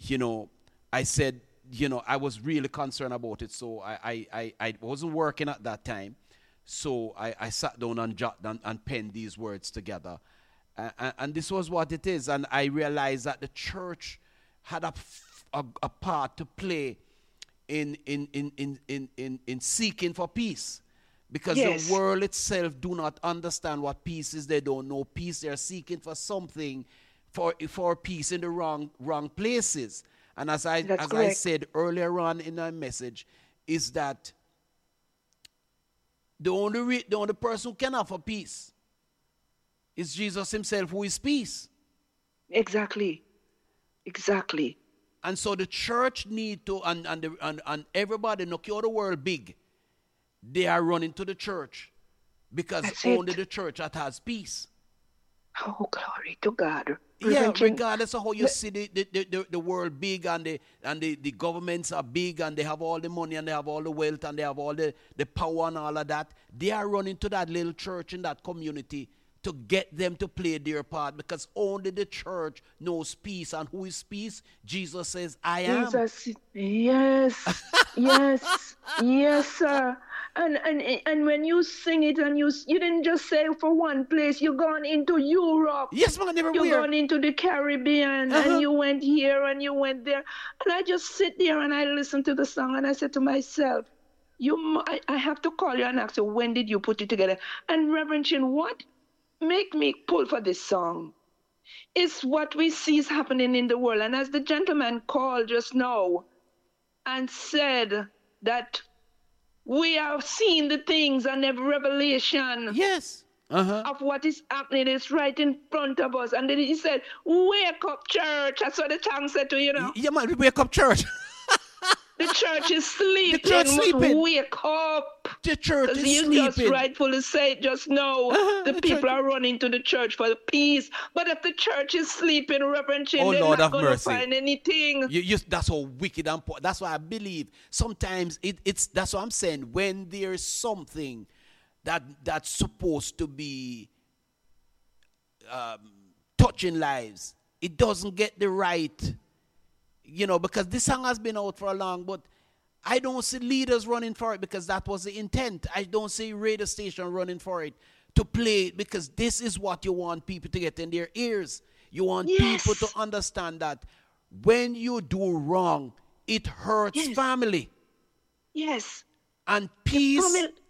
I said, I was really concerned about it. So I wasn't working at that time. So I sat down and penned these words together. And this was what it is. And I realized that the church had a part to play in seeking for peace. Because the world itself do not understand what peace is. They don't know peace. They're seeking for something for peace in the wrong places. And as I said earlier on in my message, is that the only person who can offer peace is Jesus himself, who is peace. Exactly. And so the church need to, and everybody, no care the world big, they are running to the church because only the church that has peace. Oh, glory to God. Yeah, regardless of how you see the world big and the governments are big and they have all the money and they have all the wealth and they have all the power and all of that, they are running to that little church in that community to get them to play their part, because only the church knows peace. And who is peace? Jesus says, I am. Jesus, yes, sir. And when you sing it, and you didn't just say for one place, you're gone into Europe. Yes, man, everywhere. You're gone into the Caribbean, and you went here and you went there. And I just sit there and I listen to the song and I said to myself, I have to call you and ask you, when did you put it together? And Reverend Chin, what make me pull for this song is what we see is happening in the world. And as the gentleman called just now and said that we are seeing the things and the revelation of what is happening is right in front of us. And then he said, wake up, church. That's what the song said to you. Yeah, man, wake up, church. The church is sleeping. The church sleeping. Wake up. The church is you sleeping. Just rightfully say just now, the people are running to the church for the peace. But if the church is sleeping, Reverend Chin, they're not going to find anything. That's so wicked and poor. That's why I believe sometimes it's that's what I'm saying. When there's something that's supposed to be touching lives, it doesn't get the right. Because this song has been out for a long, but I don't see leaders running for it because that was the intent. I don't see radio station running for it to play it because this is what you want people to get in their ears. You want people to understand that when you do wrong, it hurts family. Yes. And peace,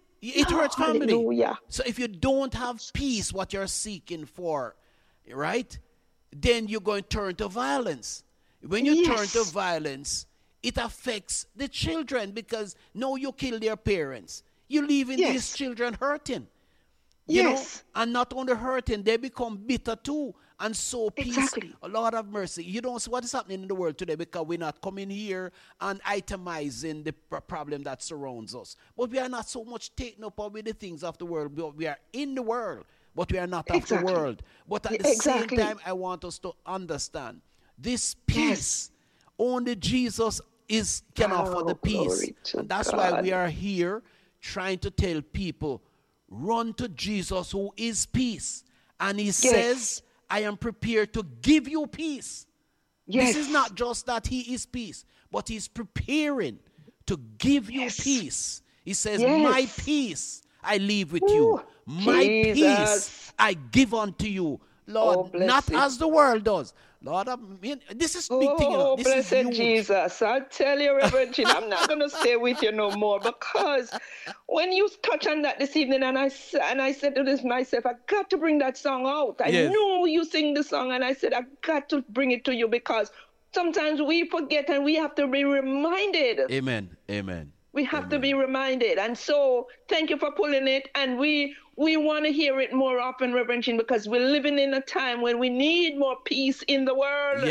it hurts family. Hallelujah. So if you don't have peace, what you're seeking for, right, then you're going to turn to violence. When you turn to violence, it affects the children because now you kill their parents. You're leaving these children hurting. You know, and not only hurting, they become bitter too. And so peace, a lot of mercy. You don't see what is happening in the world today because we're not coming here and itemizing the problem that surrounds us. But we are not so much taken up with the things of the world. We are in the world, but we are not of the world. But at the same time, I want us to understand this peace, only Jesus can offer the peace. And that's why we are here trying to tell people, run to Jesus who is peace. And he says, I am prepared to give you peace. This is not just that he is peace, but he's preparing to give you peace. He says, my peace I leave with you. My peace I give unto you. Lord, not as the world does. Lord, this is big thing. This blessed is Jesus. I tell you, Reverend Chin, I'm not going to stay with you no more because when you touch on that this evening and I said to this myself, I got to bring that song out. I knew you sing the song and I said, I got to bring it to you because sometimes we forget and we have to be reminded. Amen. Amen. We have to be reminded. And so thank you for pulling it. And we want to hear it more often, Reverend Chin, because we're living in a time when we need more peace in the world.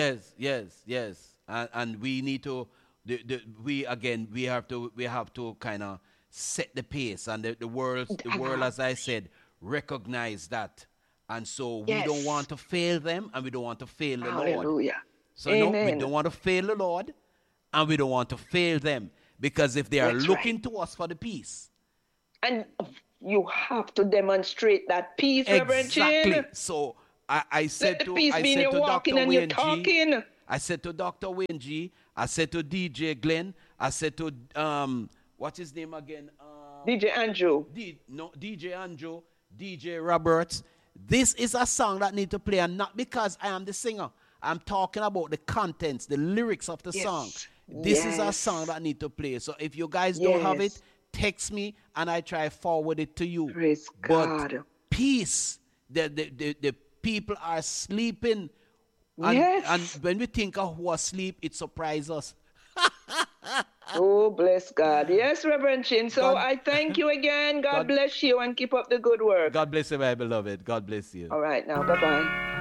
Yes. And we need to, we have to kind of set the pace. And the world, as I said, recognize that. And so we don't want to fail them and we don't want to fail the Lord. So no, we don't want to fail the Lord and we don't want to fail them. Because if they are looking to us for the peace. And you have to demonstrate that peace, Reverend Chin. So I said to peace mean you're walking and you're talking. I said to Dr. Wayne G, I said to DJ Glenn, I said to, what's his name again? DJ Andrew. DJ Andrew, DJ Roberts. This is a song that need to play, and not because I am the singer. I'm talking about the contents, the lyrics of the song. This is a song that need to play. So if you guys don't have it, text me and I try forward it to you. Praise God. Peace. The people are sleeping. And when we think of who are asleep, it surprises us. Oh, bless God. Yes, Reverend Chin. So I thank you again. God bless you and keep up the good work. God bless you, my beloved. God bless you. All right, now. Bye-bye.